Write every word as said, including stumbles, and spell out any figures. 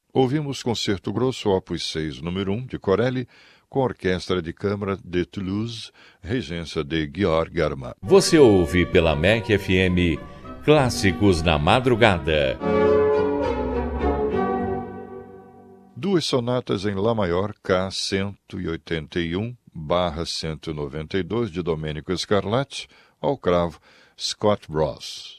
Ouvimos Concerto Grosso, opus seis, número um, de Corelli, com a Orquestra de Câmara de Toulouse, regência de Georg Armand. Você ouve pela M E C F M Clássicos na Madrugada. Duas sonatas em Lá maior, K cento e oitenta e um barra cento e noventa e dois, de Domenico Scarlatti, ao cravo Scott Ross.